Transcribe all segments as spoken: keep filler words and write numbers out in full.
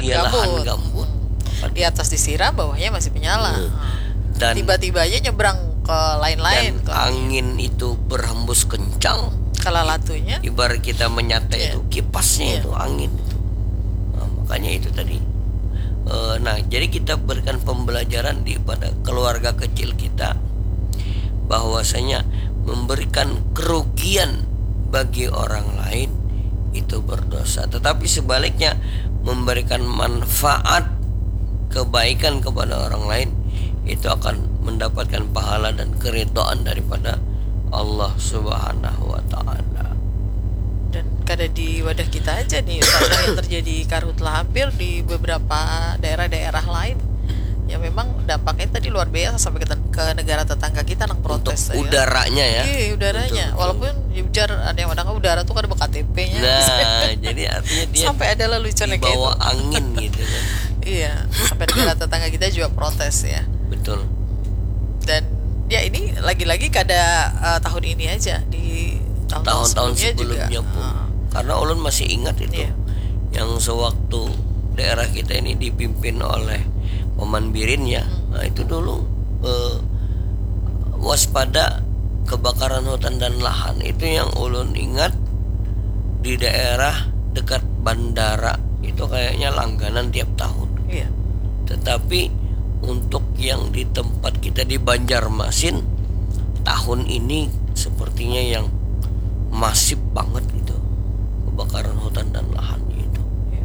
dia lahan gambut. gambut. Di atas disiram, bawahnya masih menyala. Hmm. Dan tiba-tiba aja nyebrang ke lain-lain. dan ke angin itu berhembus kencang. Kala latunya. Ibarat kita menyate Yeah. itu kipasnya Yeah. itu angin itu. Nah, makanya itu tadi. E, nah, jadi kita berikan pembelajaran di pada keluarga kecil kita bahwasanya memberikan kerugian bagi orang lain itu berdosa, tetapi sebaliknya memberikan manfaat kebaikan kepada orang lain itu akan mendapatkan pahala dan keridhaan daripada Allah Subhanahu wa taala. Dan kada di wadah kita aja nih Ustaz, yang terjadi karhutlah hampir di beberapa daerah-daerah lain. Ya memang dampaknya tadi luar biasa sampai ke, ke negara tetangga kita nang protes. Untuk ya. udaranya ya. Iya, udaranya. Betul, Walaupun ujar ada yang kadang udara tuh kan ada K T P-nya. Nah, jadi artinya dia sampai ada leluconnya di kayak itu. bawah angin gitu kan. Iya, sampai negara tetangga kita juga protes ya. Betul. Dan ya ini lagi-lagi kada uh, tahun ini aja, di tahun-tahun Tahun-tahun sebelumnya, sebelumnya juga. pun. Uh, Karena ulun masih ingat itu. Iya. Yang sewaktu daerah kita ini dipimpin oleh Paman Birin ya. Hmm. Nah, itu dulu eh, waspada kebakaran hutan dan lahan. Itu yang ulun ingat di daerah dekat bandara. Itu kayaknya langganan tiap tahun. iya. Tetapi untuk yang di tempat kita di Banjarmasin tahun ini sepertinya yang masif banget gitu kebakaran hutan dan lahan itu.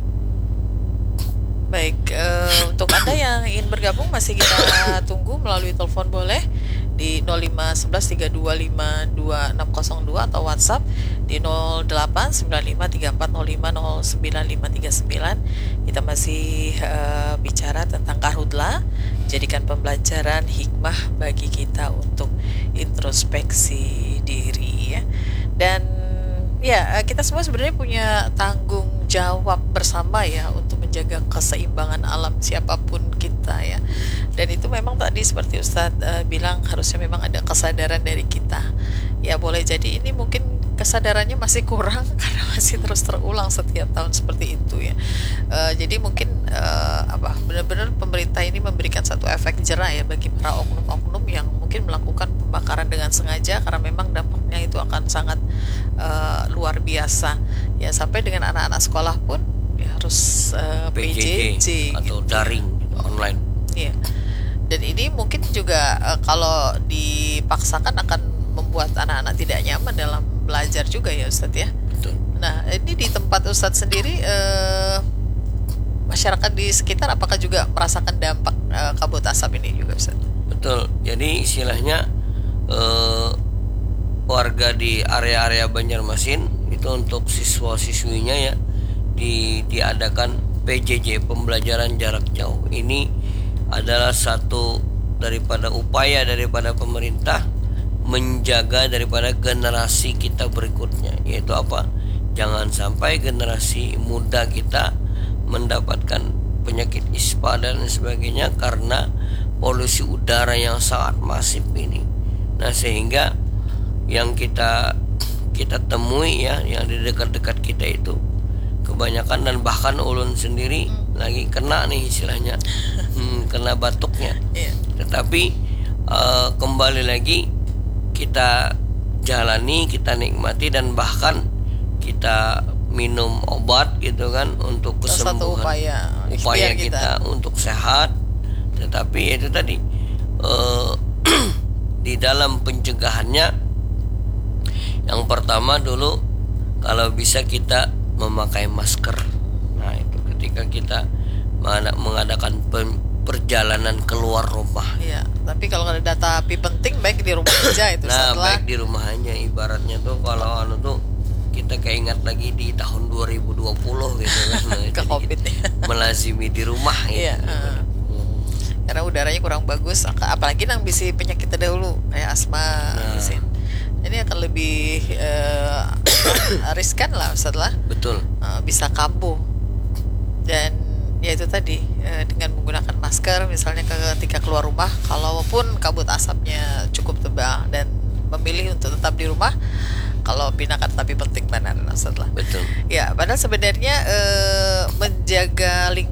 Baik, eh, untuk Anda yang ingin bergabung masih kita tunggu melalui telepon boleh di nol lima satu satu tiga dua lima dua enam nol dua atau WhatsApp di nol delapan sembilan lima tiga empat nol lima nol sembilan lima tiga sembilan. Kita masih uh, bicara tentang karhutla, jadikan pembelajaran hikmah bagi kita untuk introspeksi diri ya. Dan ya, kita semua sebenarnya punya tanggung jawab bersama ya untuk menjaga keseimbangan alam siapapun kita ya. Dan itu memang tadi seperti Ustadz uh, bilang harusnya memang ada kesadaran dari kita. Ya boleh jadi ini mungkin kesadarannya masih kurang karena masih terus terulang setiap tahun seperti itu ya. Uh, jadi mungkin uh, apa benar-benar pemerintah ini memberikan satu efek jerah ya bagi para oknum-oknum yang mungkin melakukan pembakaran dengan sengaja karena memang dampaknya itu akan sangat uh, luar biasa ya, sampai dengan anak-anak sekolah pun ya harus uh, P J J atau gitu. daring online. Iya. Dan ini mungkin juga uh, kalau dipaksakan akan membuat anak-anak tidak nyaman dalam belajar juga ya Ustadz ya. Betul. Nah ini di tempat Ustadz sendiri uh, masyarakat di sekitar apakah juga merasakan dampak uh, kabut asap ini juga Ustadz? Betul. Jadi istilahnya eh, warga di area-area Banjarmasin itu untuk siswa-siswinya ya di diadakan P J J, pembelajaran jarak jauh. Ini adalah satu daripada upaya daripada pemerintah menjaga daripada generasi kita berikutnya, yaitu apa? Jangan sampai generasi muda kita mendapatkan penyakit ispa dan sebagainya karena polusi udara yang sangat masif ini. Nah, sehingga yang kita kita temui ya yang di dekat-dekat kita itu kebanyakan, dan bahkan ulun sendiri hmm. lagi kena nih istilahnya hmm, kena batuknya. Yeah. Tetapi uh, kembali lagi kita jalani, kita nikmati, dan bahkan kita minum obat gitu kan untuk kesembuhan, satu upaya, upaya kita. kita untuk sehat. Tetapi itu tadi uh, di dalam pencegahannya yang pertama dulu kalau bisa kita memakai masker. Nah itu ketika kita mengadakan perjalanan keluar rumah. Iya, tapi kalau ada data api penting baik di rumah aja itu. Nah setelah... baik di rumah aja, ibaratnya tuh kalau anu tuh kita keingat lagi di tahun dua ribu dua puluh gitu kan. Ke COVID ya. Melazimi di rumah gitu. Iya, uh. Karena udaranya kurang bagus, apalagi yang bisa penyakit terdahulu kayak asma, nah. Gitu. Ini akan lebih uh, riskan lah setelah betul uh, bisa kambuh. Dan ya itu tadi uh, dengan menggunakan masker misalnya ketika keluar rumah, kalaupun kabut asapnya cukup tebal, dan memilih untuk tetap di rumah kalau binakan tapi penting benar setelah. Betul. Ya, padahal sebenarnya uh, menjaga lingkungan